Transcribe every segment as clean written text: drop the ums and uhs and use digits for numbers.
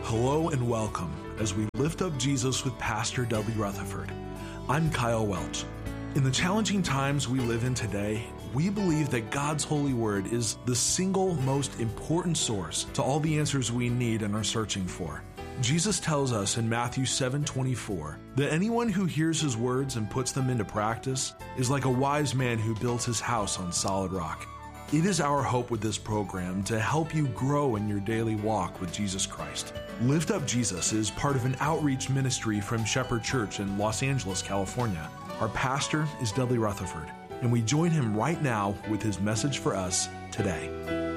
Hello and welcome as we lift up Jesus with Pastor W. Rutherford. I'm Kyle Welch. In the challenging times we live in today, we believe that God's holy word is the single most important source to all the answers we need and are searching for. Jesus tells us in Matthew 7:24 that anyone who hears his words and puts them into practice is like a wise man who builds his house on solid rock. It is our hope with this program to help you grow in your daily walk with Jesus Christ. Lift Up Jesus is part of an outreach ministry from Shepherd Church in Los Angeles, California. Our pastor is Dudley Rutherford, and we join him right now with his message for us today.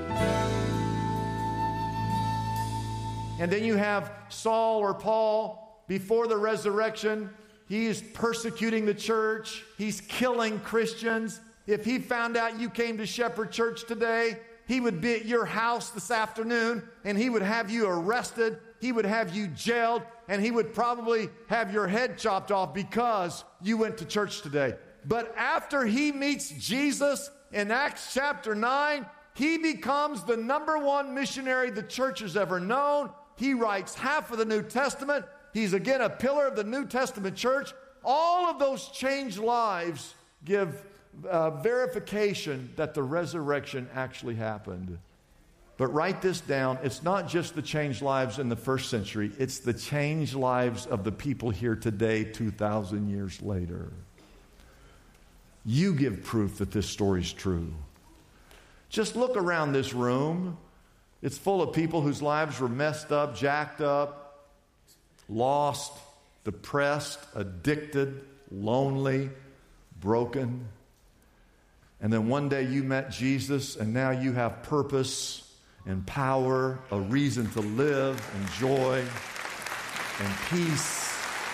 And then you have Saul or Paul before the resurrection. He is persecuting the church. He's killing Christians. If he found out you came to Shepherd Church today, he would be at your house this afternoon and he would have you arrested. He would have you jailed and he would probably have your head chopped off because you went to church today. But after he meets Jesus in Acts chapter 9, he becomes the #1 missionary the church has ever known. He writes half of the New Testament. He's again a pillar of the New Testament church. All of those changed lives give verification that the resurrection actually happened. But write this down. It's not just the changed lives in the first century. It's the changed lives of the people here today 2,000 years later. You give proof that this story's true. Just look around this room. It's full of people whose lives were messed up, jacked up, lost, depressed, addicted, lonely, broken. And then one day you met Jesus, and now you have purpose and power, a reason to live, and joy, and peace.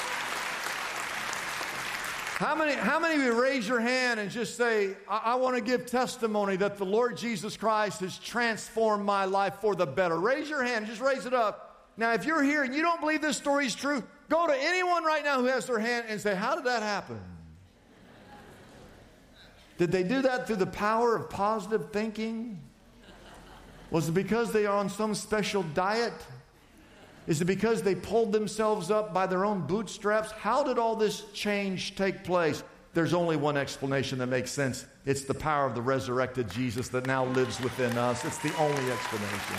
How many of you raise your hand and just say, I want to give testimony that the Lord Jesus Christ has transformed my life for the better? Raise your hand. Just raise it up. Now, if you're here and you don't believe this story is true, go to anyone right now who has their hand and say, how did that happen? Did they do that through the power of positive thinking? Was it because they are on some special diet? Is it because they pulled themselves up by their own bootstraps? How did all this change take place? There's only one explanation that makes sense. It's the power of the resurrected Jesus that now lives within us. It's the only explanation.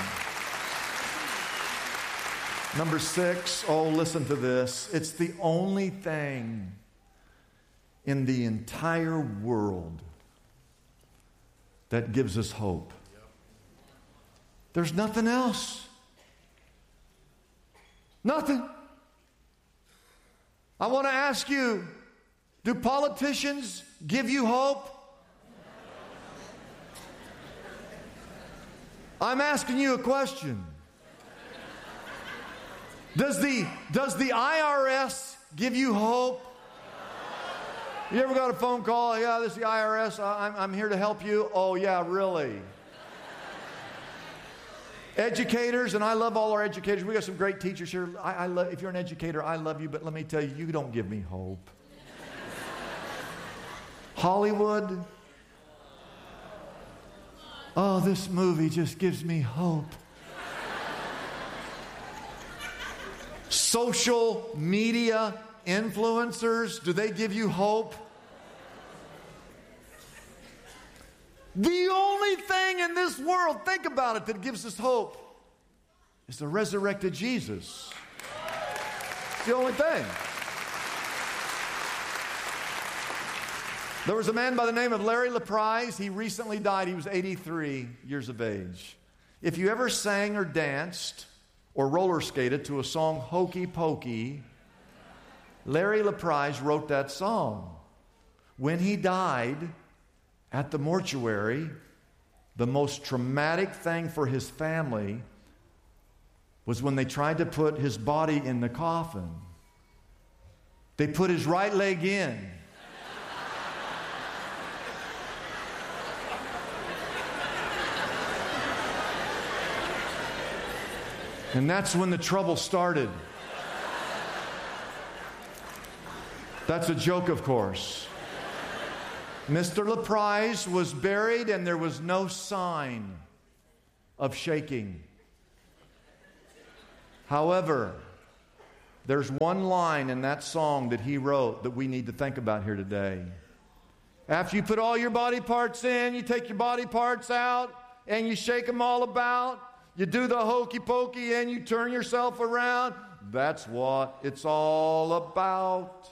Number 6, listen to this. It's the only thing in the entire world that gives us hope. There's nothing else. Nothing. I want to ask you, do politicians give you hope? I'm asking you a question. Does the IRS give you hope? You ever got a phone call? Yeah, this is the IRS. I'm here to help you. Oh, yeah, really? Educators, and I love all our educators. We got some great teachers here. I love, if you're an educator, I love you, but let me tell you, you don't give me hope. Hollywood. Oh, this movie just gives me hope. Social media influencers, do they give you hope? The only thing in this world, think about it, that gives us hope is the resurrected Jesus. It's the only thing. There was a man by the name of Larry LaPrise. He recently died. He was 83 years of age. If you ever sang or danced or roller skated to a song, Hokey Pokey, Larry LaPrise wrote that song. When he died at the mortuary, the most traumatic thing for his family was when they tried to put his body in the coffin. They put his right leg in. And that's when the trouble started. That's a joke, of course. Mr. LaPrise was buried and there was no sign of shaking. However, there's one line in that song that he wrote that we need to think about here today. After you put all your body parts in, you take your body parts out, and you shake them all about. You do the hokey pokey, and you turn yourself around. That's what it's all about.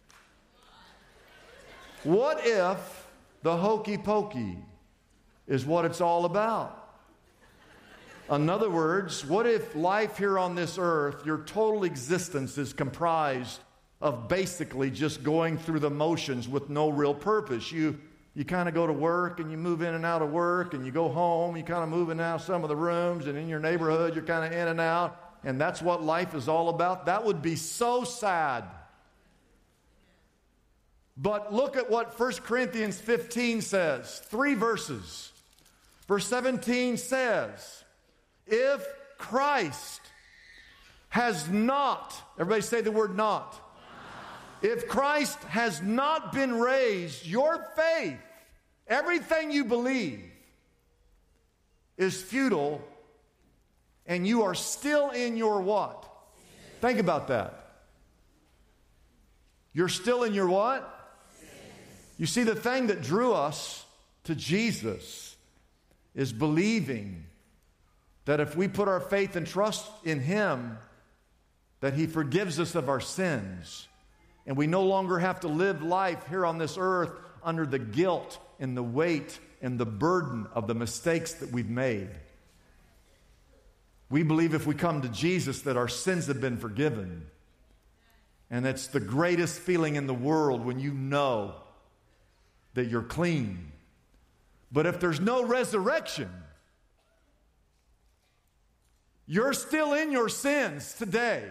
What if the hokey pokey is what it's all about? In other words, what if life here on this earth, your total existence is comprised of basically just going through the motions with no real purpose? You kind of go to work and you move in and out of work, and you go home, you kind of move in and out of some of the rooms, and in your neighborhood you're kind of in and out, and that's what life is all about. That would be so sad. But look at what 1 Corinthians 15 says. 3 verses. Verse 17 says, if Christ has not, everybody say the word not. If Christ has not been raised, your faith, everything you believe, is futile, and you are still in your what? Think about that. You're still in your what? You see, the thing that drew us to Jesus is believing that if we put our faith and trust in Him, that He forgives us of our sins, and we no longer have to live life here on this earth under the guilt and the weight and the burden of the mistakes that we've made. We believe if we come to Jesus that our sins have been forgiven. And it's the greatest feeling in the world when you know that you're clean. But if there's no resurrection, you're still in your sins today.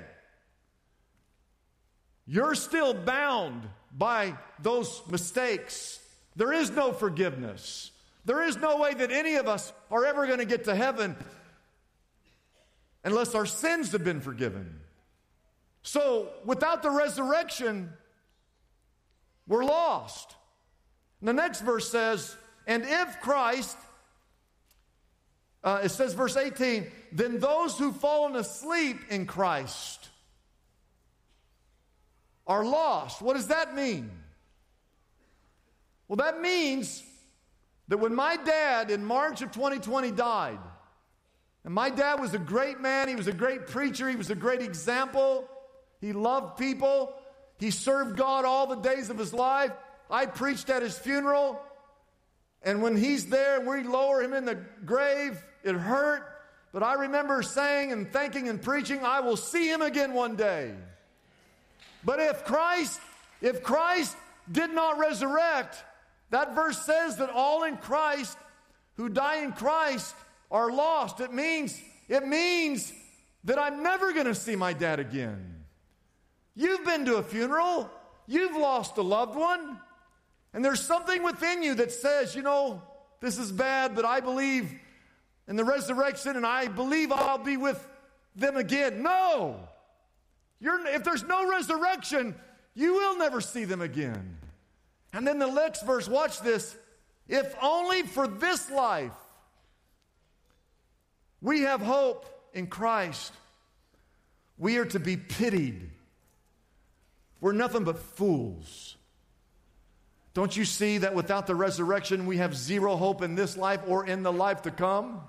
You're still bound by those mistakes. There is no forgiveness. There is no way that any of us are ever going to get to heaven unless our sins have been forgiven. So, without the resurrection, we're lost. And the next verse says, and if Christ, it says verse 18, then those who've fallen asleep in Christ are lost. What does that mean? Well, that means that when my dad in March of 2020 died, and my dad was a great man, he was a great preacher, he was a great example, he loved people, he served God all the days of his life. I preached at his funeral, and when he's there and we lower him in the grave, it hurt, but I remember saying and thinking and preaching, I will see him again one day. But if Christ did not resurrect, that verse says that all in Christ who die in Christ are lost. It means that I'm never going to see my dad again. You've been to a funeral. You've lost a loved one. And there's something within you that says, you know, this is bad, but I believe in the resurrection and I believe I'll be with them again. No! If there's no resurrection, you will never see them again. And then the next verse, watch this. If only for this life we have hope in Christ, we are to be pitied. We're nothing but fools. Don't you see that without the resurrection we have zero hope in this life or in the life to come?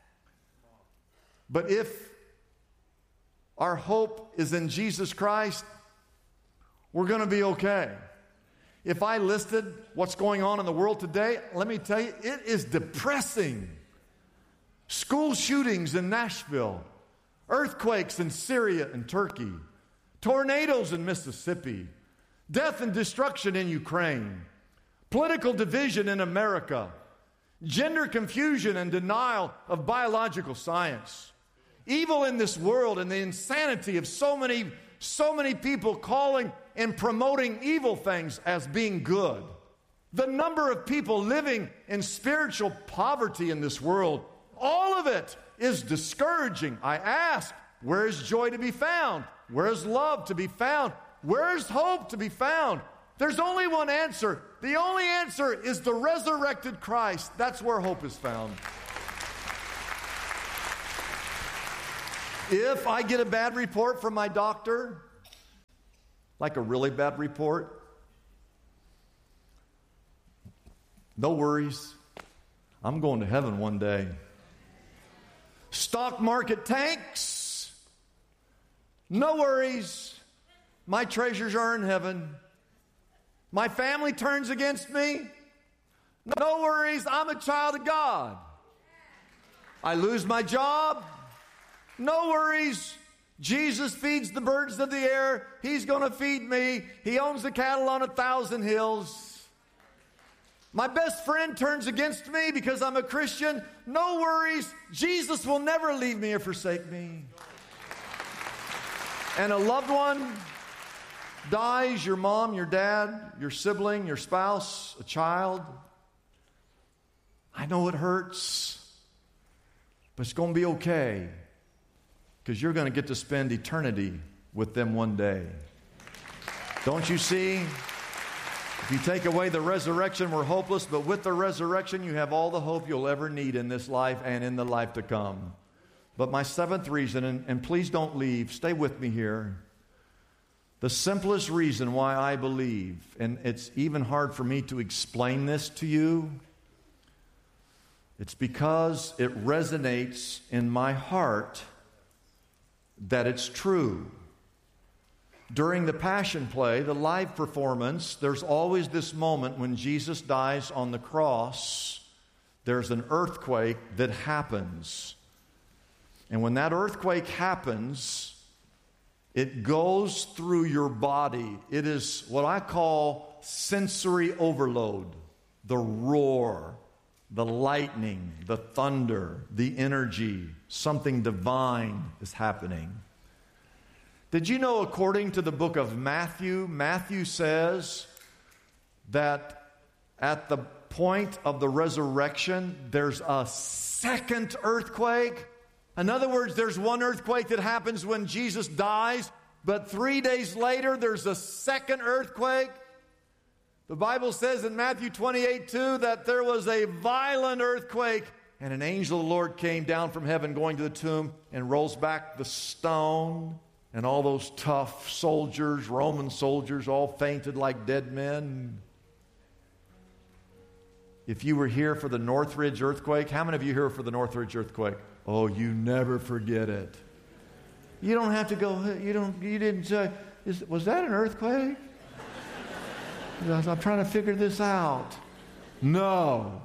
But if our hope is in Jesus Christ, we're going to be okay. If I listed what's going on in the world today, let me tell you, it is depressing. School shootings in Nashville, earthquakes in Syria and Turkey, tornadoes in Mississippi, death and destruction in Ukraine, political division in America, gender confusion and denial of biological science, evil in this world and the insanity of so many people calling and promoting evil things as being good. The number of people living in spiritual poverty in this world, all of it is discouraging. I ask, where is joy to be found? Where is love to be found? Where is hope to be found? There's only one answer. The only answer is the resurrected Christ. That's where hope is found. If I get a bad report from my doctor, like a really bad report, no worries. I'm going to heaven one day. Stock market tanks, no worries. My treasures are in heaven. My family turns against me, no worries. I'm a child of God. I lose my job, no worries. Jesus feeds the birds of the air. He's going to feed me. He owns the cattle on 1,000 hills. My best friend turns against me because I'm a Christian. No worries. Jesus will never leave me or forsake me. And a loved one dies, your mom, your dad, your sibling, your spouse, a child. I know it hurts, but it's going to be okay. Because you're going to get to spend eternity with them one day. Don't you see? If you take away the resurrection, we're hopeless, but with the resurrection, you have all the hope you'll ever need in this life and in the life to come. But my seventh reason, and please don't leave, stay with me here. The simplest reason why I believe, and it's even hard for me to explain this to you, it's because it resonates in my heart that it's true. During the Passion Play, the live performance, there's always this moment when Jesus dies on the cross. There's an earthquake that happens. And when that earthquake happens, it goes through your body. It is what I call sensory overload. The roar, the lightning, the thunder, the energy, something divine is happening. Did you know, according to the book of Matthew, Matthew says that at the point of the resurrection, there's a second earthquake? In other words, there's one earthquake that happens when Jesus dies, but 3 days later, there's a second earthquake. The Bible says in Matthew 28:2 that there was a violent earthquake, and an angel of the Lord came down from heaven going to the tomb and rolls back the stone, and all those tough soldiers, Roman soldiers, all fainted like dead men. If you were here for the Northridge earthquake, how many of you here for the Northridge earthquake? Oh, you never forget it. You don't have to go, you didn't say, was that an earthquake? I'm trying to figure this out. No.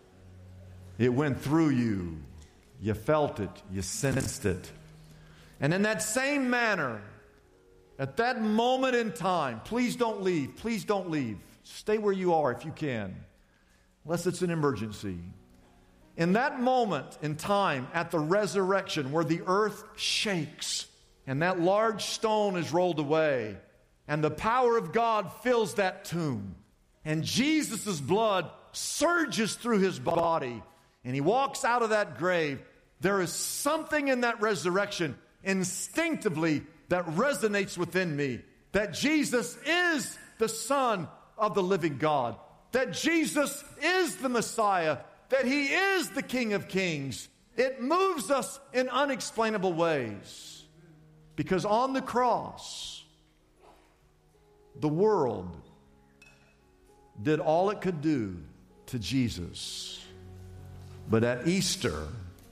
It went through you. You felt it. You sensed it. And in that same manner, at that moment in time, please don't leave. Please don't leave. Stay where you are if you can, unless it's an emergency. In that moment in time at the resurrection where the earth shakes and that large stone is rolled away, and the power of God fills that tomb. And Jesus' blood surges through his body. And he walks out of that grave. There is something in that resurrection instinctively that resonates within me. That Jesus is the Son of the living God. That Jesus is the Messiah. That he is the King of Kings. It moves us in unexplainable ways. Because on the cross, the world did all it could do to Jesus. But at Easter,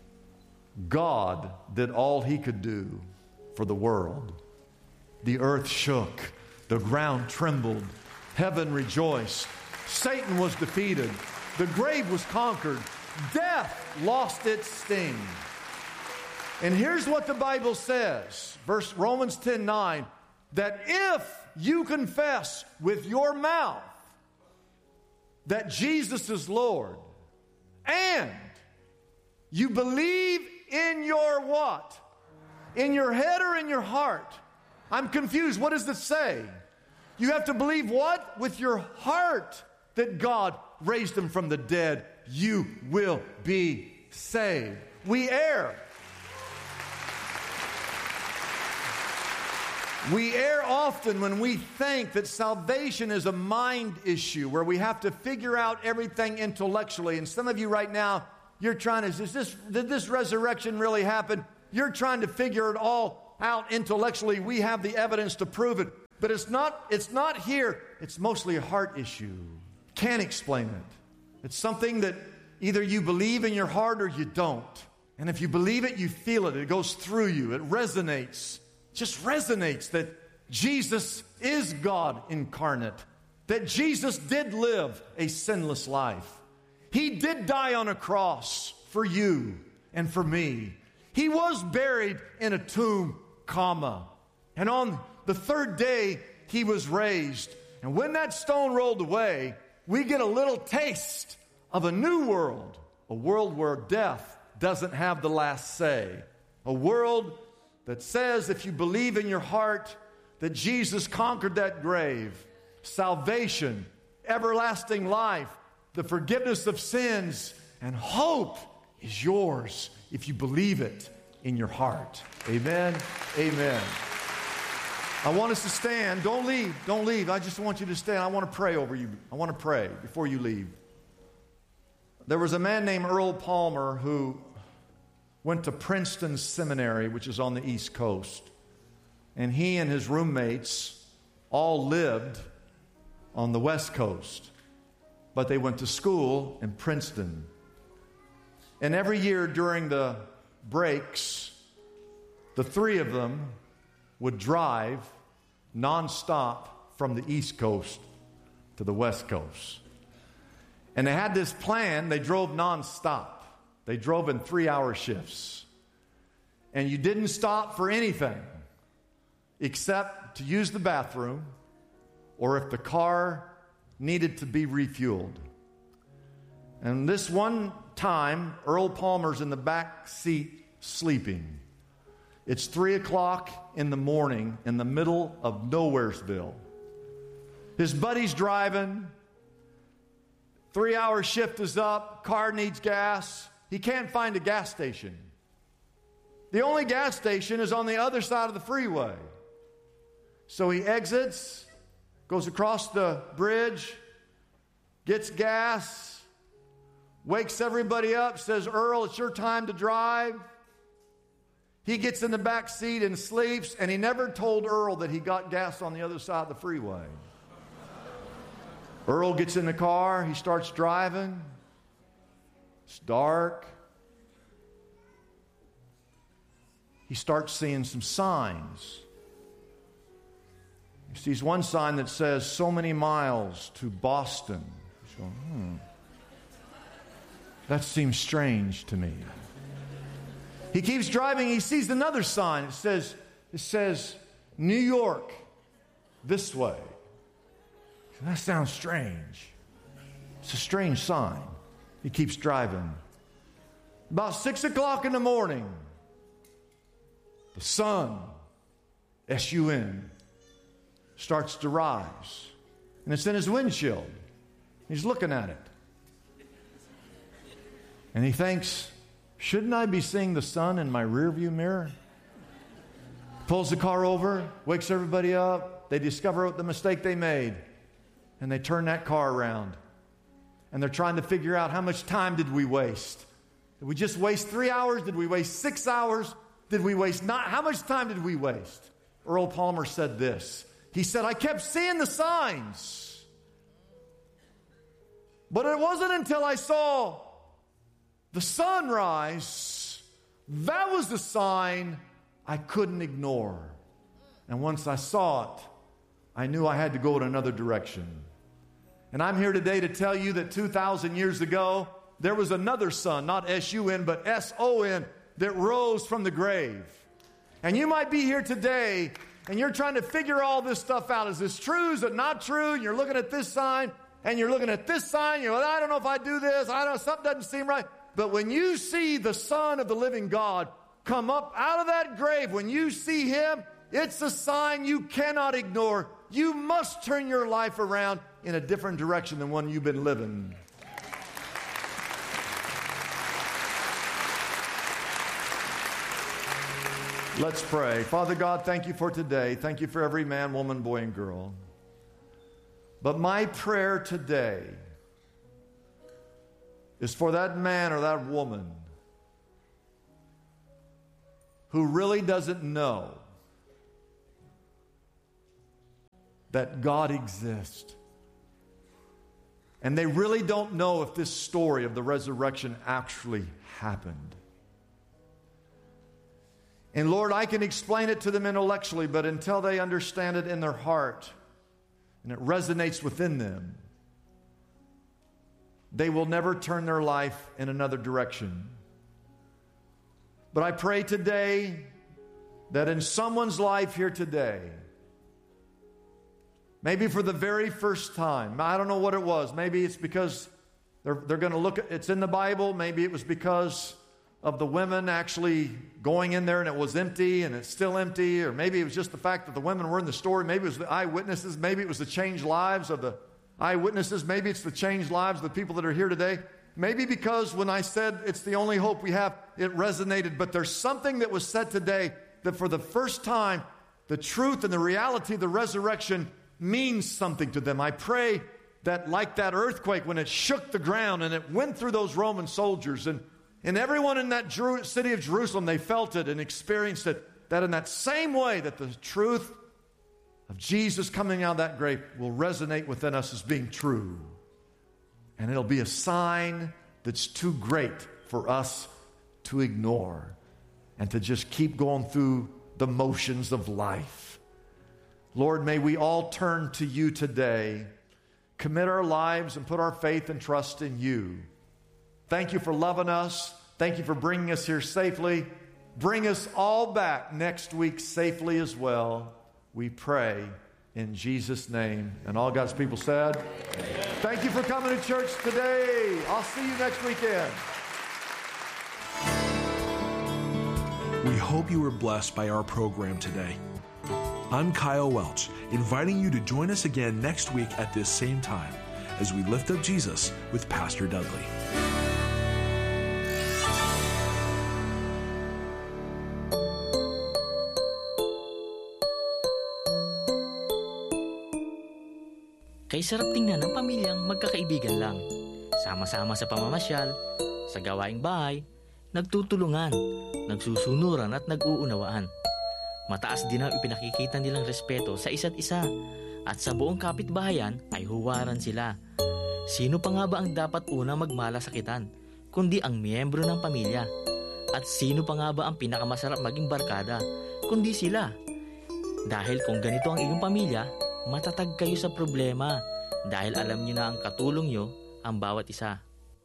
God did all he could do for the world. The earth shook. The ground trembled. Heaven rejoiced. Satan was defeated. The grave was conquered. Death lost its sting. And here's what the Bible says. Romans 10:9, that if you confess with your mouth that Jesus is Lord, and you believe in your what? In your head or in your heart? I'm confused. What does it say? You have to believe what? With your heart that God raised him from the dead. You will be saved. We err. We err often when we think that salvation is a mind issue where we have to figure out everything intellectually. And some of you right now, you're trying to, did this resurrection really happen? you're trying to figure it all out intellectually. We have the evidence to prove it. But it's not here. It's mostly a heart issue. Can't explain it. It's something that either you believe in your heart or you don't. And if you believe it, you feel it. It goes through you. It resonates. Just resonates that Jesus is God incarnate. That Jesus did live a sinless life. He did die on a cross for you and for me. He was buried in a tomb, and on the third day, He was raised. And when that stone rolled away, we get a little taste of a new world. A world where death doesn't have the last say. A world that says if you believe in your heart that Jesus conquered that grave, salvation, everlasting life, the forgiveness of sins, and hope is yours if you believe it in your heart. Amen. Amen. I want us to stand. Don't leave. Don't leave. I just want you to stand. I want to pray over you. I want to pray before you leave. There was a man named Earl Palmer who went to Princeton Seminary, which is on the East Coast. And he and his roommates all lived on the West Coast. But they went to school in Princeton. And every year during the breaks, the three of them would drive nonstop from the East Coast to the West Coast. And they had this plan. They drove nonstop. They drove in 3-hour shifts. And you didn't stop for anything except to use the bathroom or if the car needed to be refueled. And this one time, Earl Palmer's in the back seat sleeping. It's 3 o'clock in the morning in the middle of Nowheresville. His buddy's driving. 3-hour shift is up. Car needs gas. He can't find a gas station. The only gas station is on the other side of the freeway. So he exits, goes across the bridge, gets gas, wakes everybody up, says, Earl, it's your time to drive. He gets in the back seat and sleeps, and he never told Earl that he got gas on the other side of the freeway. Earl gets in the car, he starts driving. It's dark. He starts seeing some signs. He sees one sign that says, so many miles to Boston. He's going, that seems strange to me. He keeps driving. He sees another sign. It says New York, this way. That sounds strange. It's a strange sign. He keeps driving. About 6 o'clock in the morning, the sun, S-U-N, starts to rise. And it's in his windshield. He's looking at it. And he thinks, shouldn't I be seeing the sun in my rearview mirror? Pulls the car over, wakes everybody up. They discover the mistake they made. And they turn that car around. And they're trying to figure out how much time did we waste. Did we just waste 3 hours? Did we waste 6 hours? Did we waste not? How much time did we waste? Earl Palmer said this. He said, I kept seeing the signs. But it wasn't until I saw the sunrise, that was the sign I couldn't ignore. And once I saw it, I knew I had to go in another direction. And I'm here today to tell you that 2,000 years ago, there was another sun, not S-U-N, but S-O-N, that rose from the grave. And you might be here today, and you're trying to figure all this stuff out. Is this true? Is it not true? And you're looking at this sign, and you're looking at this sign. You're like, I don't know if I do this. I don't know, something doesn't seem right. But when you see the Son of the living God come up out of that grave, when you see Him, it's a sign you cannot ignore. You must turn your life around in a different direction than one you've been living. Let's pray. Father God, thank you for today. Thank you for every man, woman, boy, and girl. But my prayer today is for that man or that woman who really doesn't know that God exists. And they really don't know if this story of the resurrection actually happened. And Lord, I can explain it to them intellectually, but until they understand it in their heart and it resonates within them, they will never turn their life in another direction. But I pray today that in someone's life here today, maybe for the very first time, I don't know what it was. Maybe it's because they're going to look at it's in the Bible. Maybe it was because of the women actually going in there and it was empty and it's still empty. Or maybe it was just the fact that the women were in the story. Maybe it was the eyewitnesses. Maybe it was the changed lives of the eyewitnesses. Maybe it's the changed lives of the people that are here today. Maybe because when I said it's the only hope we have, it resonated. But there's something that was said today that for the first time, the truth and the reality of the resurrection means something to them. I pray that like that earthquake, when it shook the ground and it went through those Roman soldiers and everyone in that city of Jerusalem, they felt it and experienced it, that in that same way that the truth of Jesus coming out of that grave will resonate within us as being true. And it'll be a sign that's too great for us to ignore and to just keep going through the motions of life. Lord, may we all turn to you today, commit our lives and put our faith and trust in you. Thank you for loving us. Thank you for bringing us here safely. Bring us all back next week safely as well. We pray in Jesus' name. And all God's people said, amen. Thank you for coming to church today. I'll see you next weekend. We hope you were blessed by our program today. I'm Kyle Welch, inviting you to join us again next week at this same time as we lift up Jesus with Pastor Dudley. Kay sarap tingnan ng pamilyang magkakaibigan lang. Sama-sama sa pamamasyal, sa gawaing bahay, nagtutulungan, nagsusunuran at nag-uunawaan. Mataas din ang ipinakikita nilang respeto sa isa't isa at sa buong kapitbahayan ay huwaran sila. Sino pa nga ba ang dapat una magmalasakitan kundi ang miyembro ng pamilya? At sino pa nga ba ang pinakamasarap maging barkada kundi sila? Dahil kung ganito ang iyong pamilya, matatag kayo sa problema dahil alam niyo na ang katulong niyo ang bawat isa.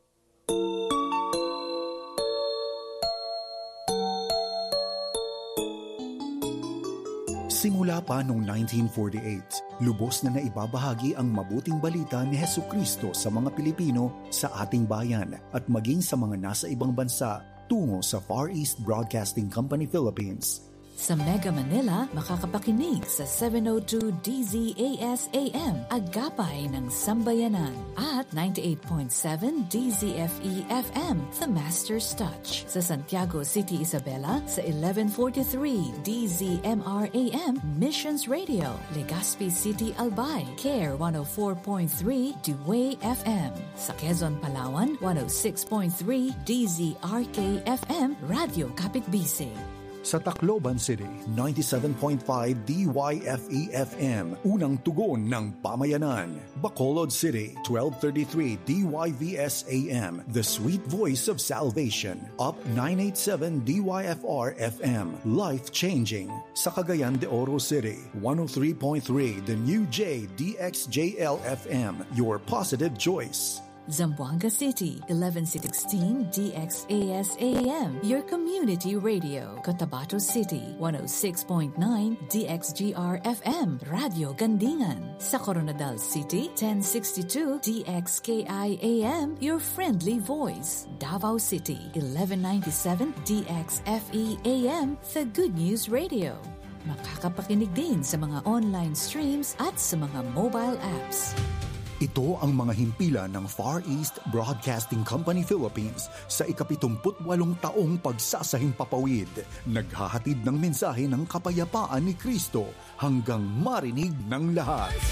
Simula pa noong 1948, lubos na naibabahagi ang mabuting balita ni Hesukristo sa mga Pilipino sa ating bayan at maging sa mga nasa ibang bansa tungo sa Far East Broadcasting Company Philippines. Sa Mega Manila, makakapakinig sa 702 DZAS AM, Agapay ng Sambayanan, at 98.7 DZFE FM, The Master's Touch. Sa Santiago City, Isabela, sa 1143 DZMR AM, Missions Radio. Legazpi City, Albay, CARE 104.3 Dewey FM. Sa Quezon, Palawan, 106.3 DZRK FM, Radio Kapitbisig. Sa Tacloban City, 97.5 DYFE-FM, unang tugon ng pamayanan. Bacolod City, 1233 DYVS-AM, the sweet voice of salvation. Up 987 DYFR-FM, life-changing. Sa Cagayan de Oro City, 103.3 the new J DXJL-FM, your positive choice. Zamboanga City, 1116 DXAS-AM, your community radio. Cotabato City, 106.9 DXGR-FM, Radio Gandingan. Sa Coronadal City, 1062 DXKI-AM, your friendly voice. Davao City, 1197 DXFE-AM, the Good News Radio. Makakapakinig din sa mga online streams at sa mga mobile apps. Ito ang mga himpilan ng Far East Broadcasting Company Philippines sa ika-78 taong pagsasahing papawid. Naghahatid ng mensahe ng kapayapaan ni Kristo hanggang marinig ng lahat.